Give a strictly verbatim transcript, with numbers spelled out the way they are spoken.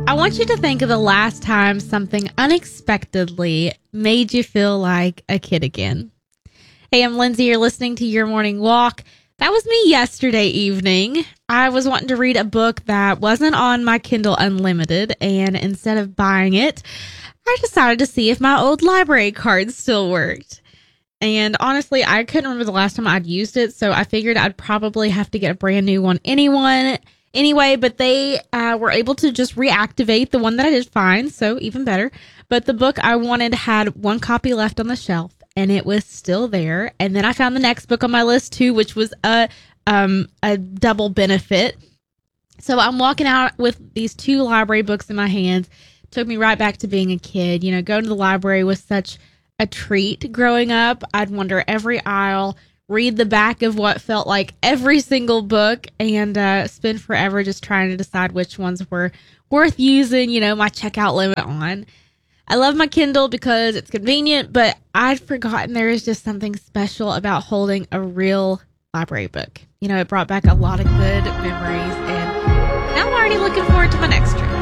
I want you to think of the last time something unexpectedly made you feel like a kid again. Hey, I'm Lindsay. You're listening to Your Morning Walk. That was me yesterday evening. I was wanting to read a book that wasn't on my Kindle Unlimited, and instead of buying it, I decided to see if my old library card still worked. And honestly, I couldn't remember the last time I'd used it, so I figured I'd probably have to get a brand new one anyone anyway, but they uh, were able to just reactivate the one that I did find, so even better. But the book I wanted had one copy left on the shelf, and it was still there. And then I found the next book on my list too, which was a um a double benefit. So I'm walking out with these two library books in my hands. Took me right back to being a kid. You know, going to the library was such a treat growing up. I'd wander every aisle, read the back of what felt like every single book, and uh, spend forever just trying to decide which ones were worth using, you know, my checkout limit on. I love my Kindle because it's convenient, but I'd forgotten there is just something special about holding a real library book. You know, it brought back a lot of good memories, and now I'm already looking forward to my next trip.